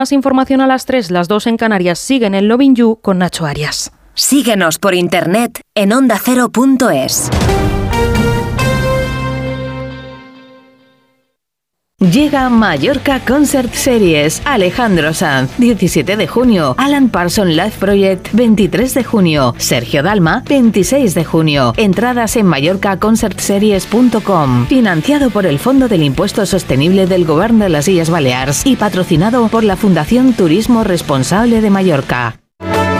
Más información a las 3, las 2 en Canarias. Siguen en Lovin' You con Nacho Arias. Síguenos por internet en ondacero.es. Llega Mallorca Concert Series. Alejandro Sanz, 17 de junio. Alan Parsons Live Project, 23 de junio. Sergio Dalma, 26 de junio. Entradas en mallorcaconcertseries.com. Financiado por el Fondo del Impuesto Sostenible del Govern de las Illes Balears y patrocinado por la Fundación Turismo Responsable de Mallorca.